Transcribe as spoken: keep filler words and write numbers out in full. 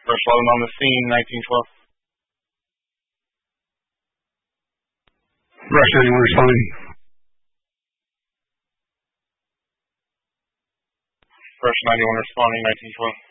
Rush eleven on the scene, nineteen twelve. Rush ninety-one responding. Rush ninety-one responding, nineteen twelve.